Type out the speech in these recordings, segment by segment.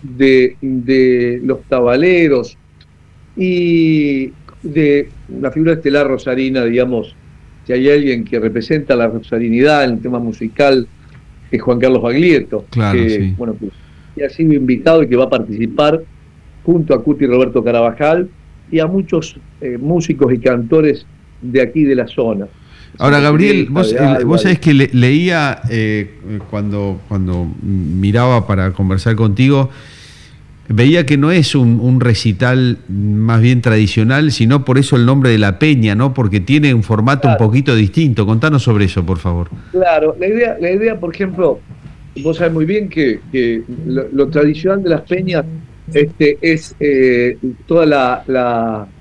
de los tabaleros y de la figura estelar rosarina, digamos. Si hay alguien que representa la rosarinidad en el tema musical, es Juan Carlos Baglietto, claro, que, sí. bueno, que ha sido invitado y que va a participar junto a Cuti Roberto Carabajal y a muchos músicos y cantores de aquí de la zona. Ahora, Gabriel, vos sabés que leía cuando miraba para conversar contigo, veía que no es un recital más bien tradicional, sino por eso el nombre de la peña, ¿no? Porque tiene un formato un poquito distinto. Contanos sobre eso, por favor. Claro, la idea, por ejemplo, vos sabés muy bien que lo tradicional de las peñas es toda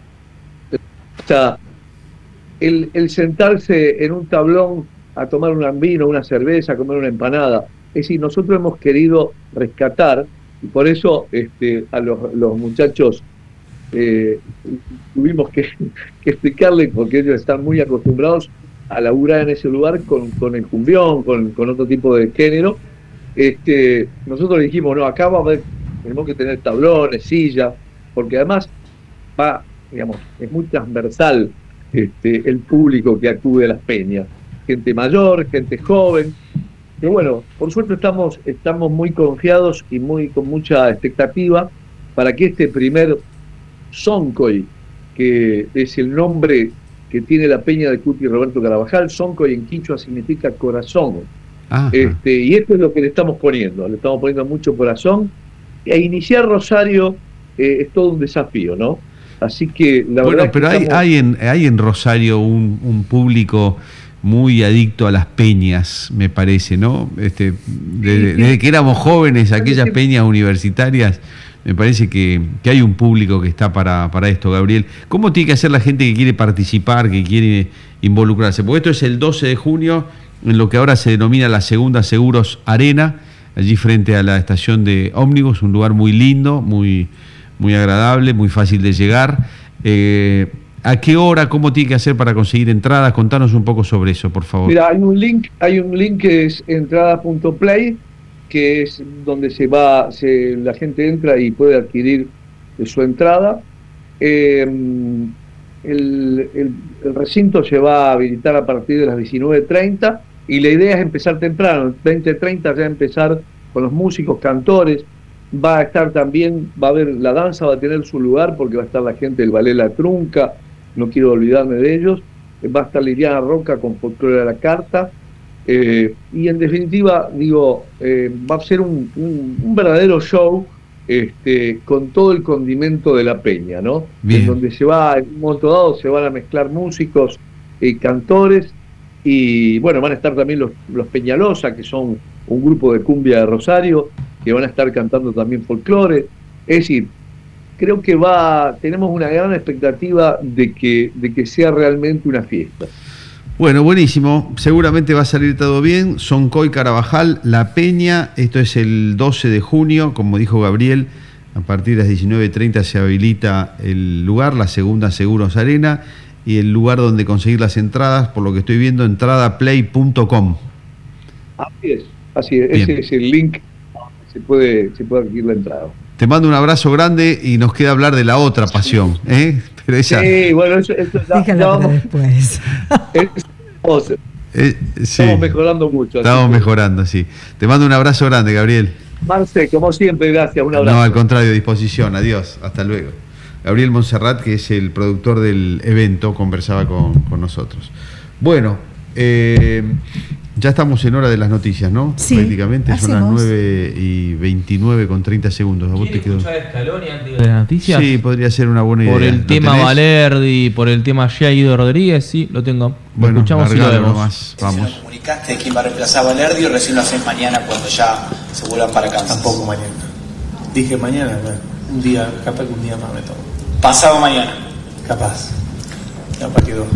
el sentarse en un tablón a tomar un vino, una cerveza, a comer una empanada. Es decir, nosotros hemos querido rescatar, y por eso a los muchachos tuvimos que explicarles, porque ellos están muy acostumbrados a laburar en ese lugar con el cumbión, con otro tipo de género. Nosotros le dijimos, no, acá tenemos que tener tablones, sillas, porque además es muy transversal el público que acude a las peñas, gente mayor, gente joven. Pero bueno, por suerte estamos muy confiados y con mucha expectativa para que este primer Soncoy, que es el nombre que tiene la peña de Cuti Roberto Carabajal, Soncoy en quichua significa corazón. Y esto es lo que le estamos poniendo mucho corazón. E iniciar Rosario es todo un desafío, ¿no? Así que la verdad pero es que hay en Rosario un público muy adicto a las peñas, me parece, ¿no? Desde que éramos jóvenes, aquellas peñas universitarias, me parece que hay un público que está para esto, Gabriel. ¿Cómo tiene que hacer la gente que quiere participar, que quiere involucrarse? Porque esto es el 12 de junio, en lo que ahora se denomina la Segunda Seguros Arena, allí frente a la estación de ómnibus, un lugar muy lindo, muy agradable, muy fácil de llegar. ¿A qué hora? ¿Cómo tiene que hacer para conseguir entradas? Contanos un poco sobre eso, por favor. Mira, hay un link que es entrada.play, que es donde la gente entra y puede adquirir su entrada. El recinto se va a habilitar a partir de las 19:30 y la idea es empezar temprano, 20:30 ya empezar con los músicos, cantores. Va a estar también, va a haber la danza, va a tener su lugar porque va a estar la gente del Ballet La Trunca, no quiero olvidarme de ellos. Va a estar Liliana Roca con Folclore a la Carta, y en definitiva, va a ser un verdadero show con todo el condimento de la peña, ¿no? Bien. En donde en un momento dado se van a mezclar músicos y cantores, y bueno, van a estar también los Peñalosa, que son un grupo de cumbia de Rosario, que van a estar cantando también folclore. Es decir, creo que tenemos una gran expectativa de que sea realmente una fiesta. Bueno, buenísimo, seguramente va a salir todo bien. Soncoy Carabajal, La Peña, esto es el 12 de junio, como dijo Gabriel, a partir de las 19:30 se habilita el lugar, la Segunda Seguros Arena, y el lugar donde conseguir las entradas, por lo que estoy viendo, entradaplay.com. Así es, ese es el link. Se puede adquirir la entrada. Te mando un abrazo grande y nos queda hablar de la otra pasión, ¿eh? Pero esa... Sí, bueno, eso ya vamos después. Estamos mejorando mucho. Estamos mejorando, sí. Te mando un abrazo grande, Gabriel. Marce, como siempre, gracias, un abrazo. No, al contrario, disposición, adiós, hasta luego. Gabriel Monserrat, que es el productor del evento, conversaba con nosotros. Bueno, ya estamos en hora de las noticias, ¿no? Sí, prácticamente hacemos. Son las 9:29 con 30 segundos. ¿A vos te quedó? ¿Escuchar Scaloni antes de las noticias? Sí, podría ser una buena idea. Por el tema Valerdi, por el tema Jaido Rodríguez, sí, lo tengo. Bueno, escuchamos y lo vemos. Nomás. Vamos. ¿Comunicaste quién va a reemplazar a Valerdi o recién lo hacen mañana cuando ya se vuelvan para casa? Tampoco mañana. Dije mañana, un día, capaz que un día más me tomo. Pasado mañana. Capaz quedó.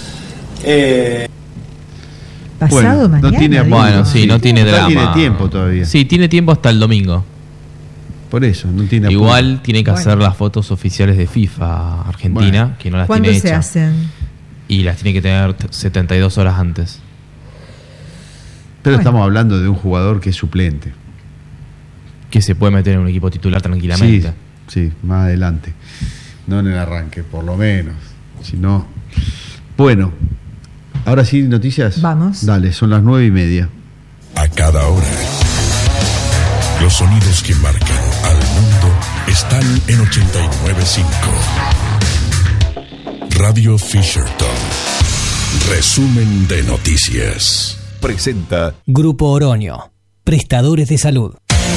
Pasado mañana. No tiene, no tiene drama. No tiene tiempo todavía. Sí, tiene tiempo hasta el domingo. Por eso, no tiene igual apuro. Tiene que hacer las fotos oficiales de FIFA Argentina, que no las tiene hechas. ¿Cuándo se hacen? Y las tiene que tener 72 horas antes. Pero estamos hablando de un jugador que es suplente. que se puede meter en un equipo titular tranquilamente. Sí, más adelante. No en el arranque, por lo menos. Si no... Bueno, ahora sí, noticias. Vamos. Dale, son las 9:30. A cada hora, los sonidos que marcan al mundo están en 89.5. Radio Fisherton. Resumen de noticias. Presenta Grupo Oroño, prestadores de salud.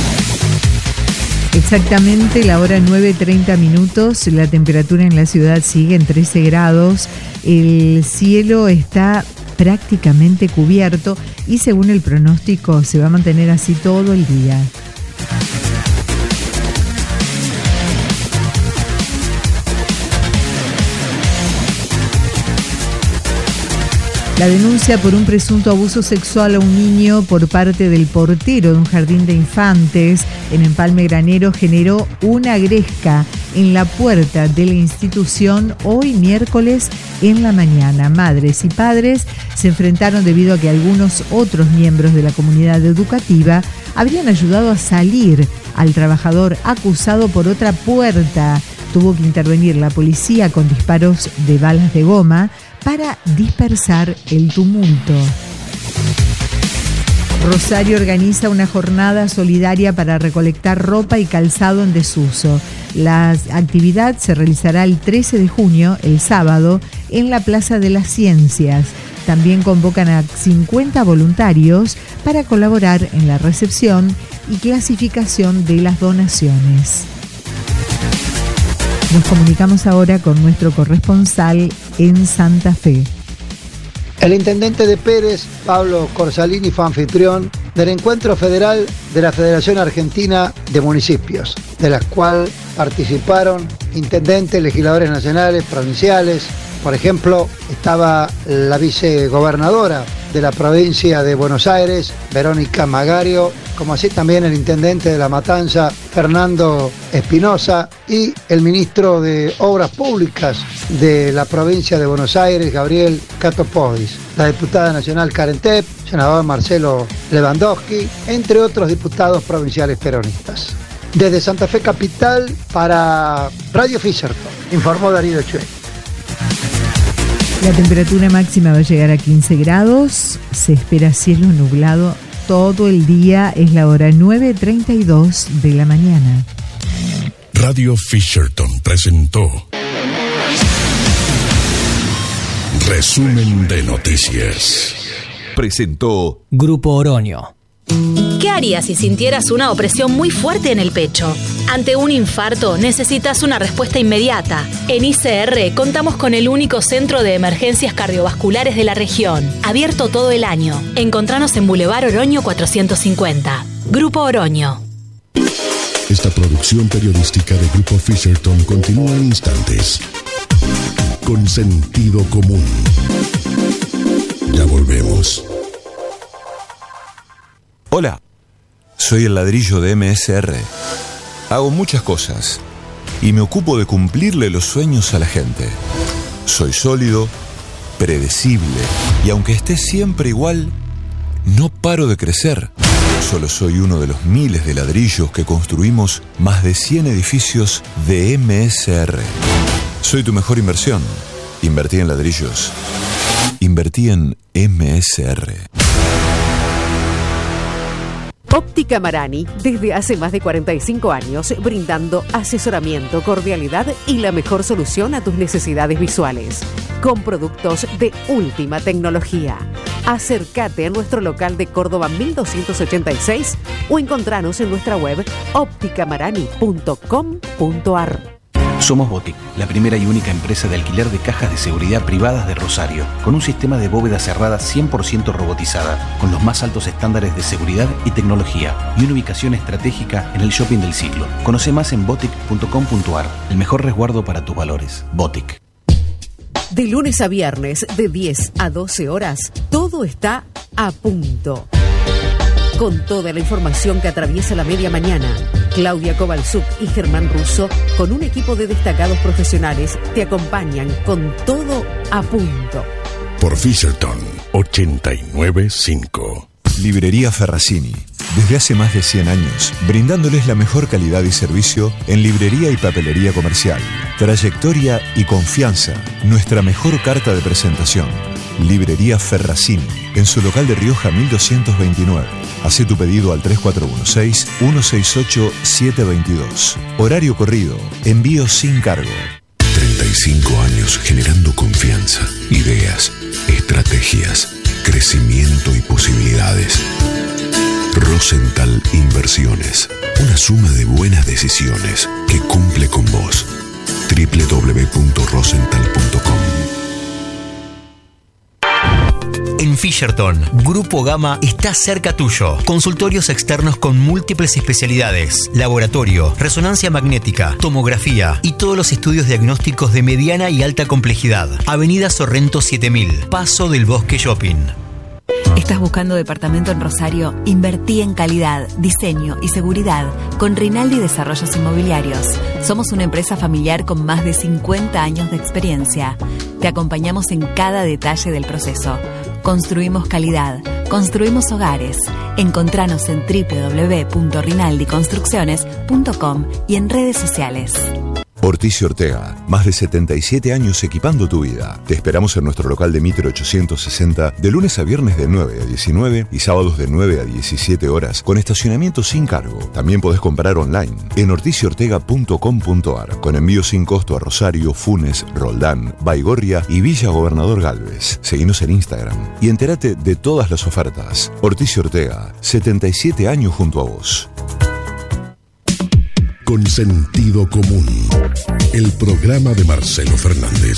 Exactamente la hora 9:30. La temperatura en la ciudad sigue en 13 grados. El cielo está prácticamente cubierto y según el pronóstico se va a mantener así todo el día. La denuncia por un presunto abuso sexual a un niño por parte del portero de un jardín de infantes en Empalme Granero generó una gresca en la puerta de la institución hoy miércoles en la mañana. Madres y padres se enfrentaron debido a que algunos otros miembros de la comunidad educativa habrían ayudado a salir al trabajador acusado por otra puerta. Tuvo que intervenir la policía con disparos de balas de goma para dispersar el tumulto. Rosario organiza una jornada solidaria para recolectar ropa y calzado en desuso. La actividad se realizará el 13 de junio, el sábado, en la Plaza de las Ciencias. También convocan a 50 voluntarios para colaborar en la recepción y clasificación de las donaciones. Nos comunicamos ahora con nuestro corresponsal en Santa Fe. El intendente de Pérez, Pablo Corsalini, fue anfitrión del encuentro federal de la Federación Argentina de Municipios, de la cual participaron intendentes, legisladores nacionales, provinciales. Por ejemplo, estaba la vicegobernadora de la provincia de Buenos Aires, Verónica Magario, como así también el intendente de La Matanza, Fernando Espinosa, y el ministro de Obras Públicas de la provincia de Buenos Aires, Gabriel Catopodis, la diputada nacional Karen Tepp, senador Marcelo Lewandowski, entre otros diputados provinciales peronistas. Desde Santa Fe Capital para Radio Fisherton, informó Darío Chue. La temperatura máxima va a llegar a 15 grados, se espera cielo nublado todo el día, es la hora 9:32 de la mañana. Radio Fisherton presentó Resumen de noticias. Presentó Grupo Oroño. ¿Qué harías si sintieras una opresión muy fuerte en el pecho? Ante un infarto necesitas una respuesta inmediata. En ICR contamos con el único centro de emergencias cardiovasculares de la región, abierto todo el año. Encontranos en Boulevard Oroño 450. Grupo Oroño. Esta producción periodística de Grupo Fisherton continúa en instantes. Con sentido común. Ya volvemos. Hola, soy el ladrillo de MSR. Hago muchas cosas y me ocupo de cumplirle los sueños a la gente. Soy sólido, predecible y aunque esté siempre igual, no paro de crecer. Solo soy uno de los miles de ladrillos que construimos más de 100 edificios de MSR. Soy tu mejor inversión. Invertí en ladrillos. Invertí en MSR. Óptica Marani, desde hace más de 45 años, brindando asesoramiento, cordialidad y la mejor solución a tus necesidades visuales. Con productos de última tecnología. Acércate a nuestro local de Córdoba 1286 o encontranos en nuestra web opticamarani.com.ar. Somos Botic, la primera y única empresa de alquiler de cajas de seguridad privadas de Rosario, con un sistema de bóveda cerrada 100% robotizada, con los más altos estándares de seguridad y tecnología, y una ubicación estratégica en el shopping del siglo. Conoce más en botic.com.ar, el mejor resguardo para tus valores. Botic. De lunes a viernes, de 10 a 12 horas, todo está a punto. Con toda la información que atraviesa la media mañana, Claudia Kovalchuk y Germán Russo, con un equipo de destacados profesionales, te acompañan con todo a punto. Por Fisherton 89.5. Librería Ferracini. desde hace más de 100 años, brindándoles la mejor calidad y servicio en librería y papelería comercial. Trayectoria y confianza, nuestra mejor carta de presentación. Librería Ferracini, en su local de Rioja 1229. Hacé tu pedido al 3416-168-722. Horario corrido, envío sin cargo. 35 años generando confianza, ideas, estrategias, crecimiento y posibilidades. Rosenthal Inversiones, una suma de buenas decisiones que cumple con vos. www.rosenthal.com. En Fisherton, Grupo Gama está cerca tuyo. Consultorios externos con múltiples especialidades, laboratorio, resonancia magnética, tomografía y todos los estudios diagnósticos de mediana y alta complejidad. Avenida Sorrento 7000, Paso del Bosque Shopping. ¿Estás buscando departamento en Rosario? Invertí en calidad, diseño y seguridad con Rinaldi Desarrollos Inmobiliarios. Somos una empresa familiar con más de 50 años de experiencia. Te acompañamos en cada detalle del proceso. Construimos calidad, construimos hogares. Encontranos en www.rinaldiconstrucciones.com y en redes sociales. Ortiz y Ortega, más de 77 años equipando tu vida. Te esperamos en nuestro local de Mitre 860 de lunes a viernes de 9 a 19 y sábados de 9 a 17 horas con estacionamiento sin cargo. También podés comprar online en ortiziortega.com.ar con envío sin costo a Rosario, Funes, Roldán, Baigorria y Villa Gobernador Galvez. Seguinos en Instagram y entérate de todas las ofertas. Ortiz y Ortega, 77 años junto a vos. Con sentido común, el programa de Marcelo Fernández.